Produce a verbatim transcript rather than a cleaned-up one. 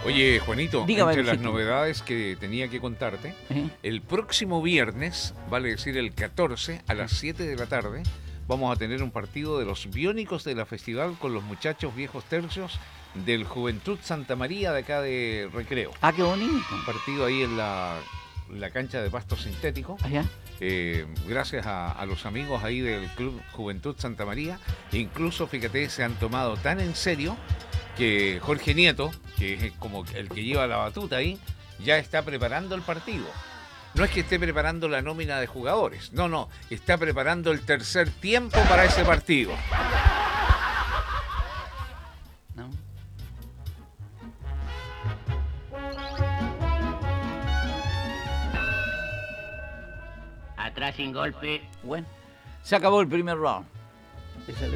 Oye, Juanito, Dígame, entre las Luisito. novedades que tenía que contarte, ¿Eh? el próximo viernes, vale decir el catorce, a las siete de la tarde, vamos a tener un partido de los biónicos de la festival con los muchachos viejos tercios del Juventud Santa María de acá de Recreo. Ah, qué bonito. Un partido ahí en la, la cancha de pasto sintético. Allá. Eh, gracias a, a los amigos ahí del Club Juventud Santa María. E incluso, fíjate, se han tomado tan en serio que Jorge Nieto, que es como el que lleva la batuta ahí, ya está preparando el partido. No es que esté preparando la nómina de jugadores, no, no, está preparando el tercer tiempo para ese partido. ¿No? Atrás sin golpe. Bueno, se acabó el primer round. Esa